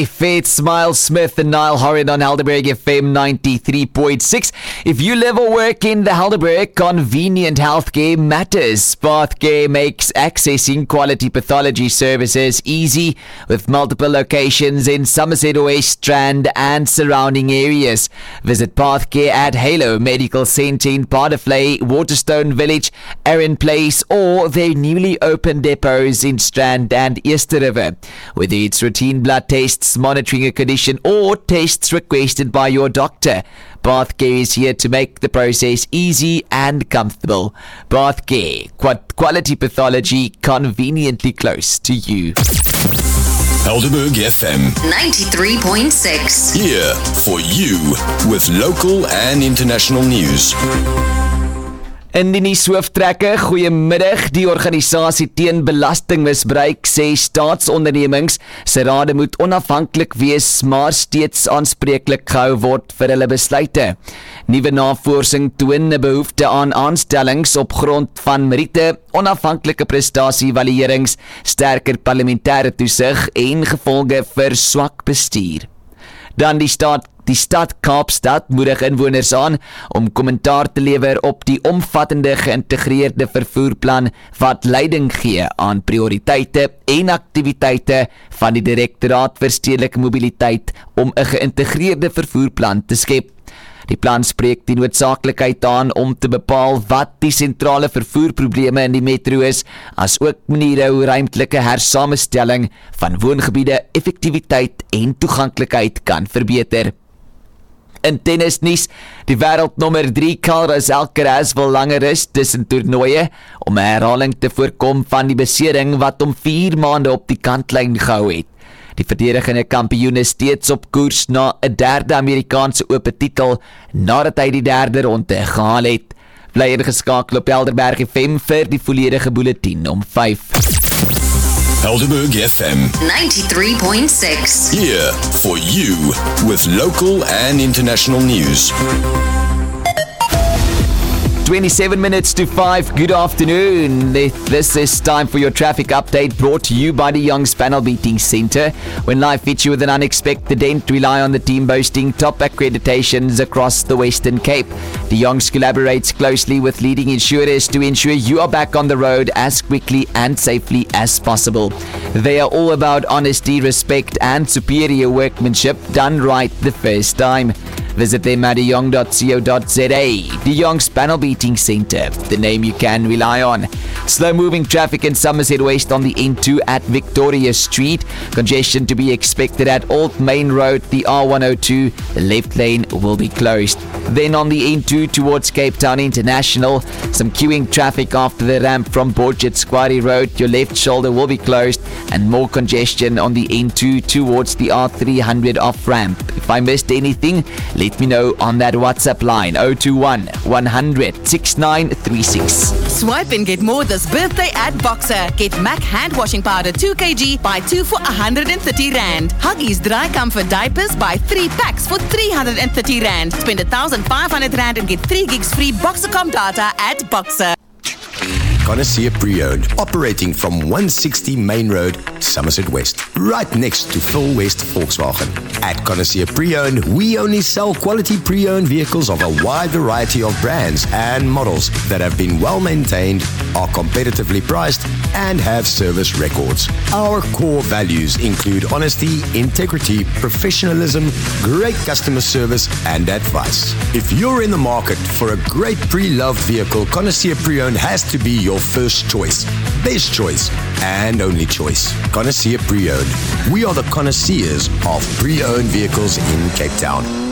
It's Miles Smith and Niall Horan on Helderberg FM 93.6. If you live or work in the Helderberg, convenient healthcare matters. Pathcare makes accessing quality pathology services easy with multiple locations in Somerset West, Strand and surrounding areas. Visit Pathcare at Halo Medical Centre in Paardevlei, Waterstone Village, Arran Place or their newly opened depots in Strand and Easter River. Whether it's routine blood tests, monitoring a condition or tests requested by your doctor, Pathcare is here to make the process easy and comfortable. Pathcare, quality pathology conveniently close to you. Helderberg FM 93.6. Here for you with local and international news. In die nuushooftrekke, goeiemiddag. Die organisasie teen belastingmisbruik sê staatsondernemings se rade moet onafhanklik wees, maar steeds aanspreeklik gehou word vir hulle besluite. Nuwe navorsing toon 'n behoefte aan aanstellings op grond van meriete, onafhanklike prestasieevaluerings, sterker parlementêre toesig en gevolge vir swak bestuur. Dan die stad Kaapstad moedig inwoners aan om kommentaar te lewer op die omvattende geïntegreerde vervoerplan wat leiding gee aan prioriteite en aktiwiteite van die Direktoraat vir Stedelike Mobiliteit om 'n geïntegreerde vervoerplan te skep. Die plan spreek die noodsaaklikheid aan om te bepaal wat die sentrale vervoerprobleme in die metro is, as ook maniere hoe ruimtelike hersamenstelling van woongebiede, effektiwiteit en toeganklikheid kan verbeter. In tennisnuus, die wêreldnommer 3 Carlos Alcaraz wil langer rus tussen toernooie om 'n herhaling te voorkom van die besering wat hom 4 maande op die kantlyn gehou het. Die verdedigende kampioen is steeds op koers na 'n derde Amerikaanse ope titel nadat hy die derde ronde gehaal het. Bly ingeskakel op Helderberg FM vir die volledige bulletin om 5. Helderberg FM 93.6. Here for you with local and international news. 27 minutes to 5. Good afternoon. This is time for your traffic update brought to you by the Young's Panel Beating Centre. When life hits you with an unexpected dent, rely on the team boasting top accreditations across the Western Cape. The Young's collaborates closely with leading insurers to ensure you are back on the road as quickly and safely as possible. They are all about honesty, respect and superior workmanship done right the first time. Visit them at young.co.za. The Young's Panel Beating Centre, the name you can rely on. Slow-moving traffic in Somerset West on the N2 at Victoria Street. Congestion to be expected at Old Main Road, the R102. The left lane will be closed. Then on the N2 towards Cape Town International, some queuing traffic after the ramp from Borchard Quarry Road. Your left shoulder will be closed and more congestion on the N2 towards the R300 off-ramp. If I missed anything, let me know on that WhatsApp line 021 100 6936. Swipe and get more this birthday at Boxer. Get MAC hand washing powder 2 kg, buy 2 for 130 Rand. Huggies dry comfort diapers, buy 3 packs for 330 Rand. Spend 1,500 Rand and get 3 gigs free Boxercom data at Boxer. Connoisseur Pre-Owned, operating from 160 Main Road, Somerset West, right next to Phil West Volkswagen. At Connoisseur Pre-Owned, we only sell quality pre-owned vehicles of a wide variety of brands and models that have been well maintained, are competitively priced, and have service records. Our core values include honesty, integrity, professionalism, great customer service, and advice. If you're in the market for a great pre-loved vehicle, Connoisseur Pre-Owned has to be your first choice, best choice, and only choice. Connoisseur Pre-Owned. We are the connoisseurs of pre-owned vehicles in Cape Town.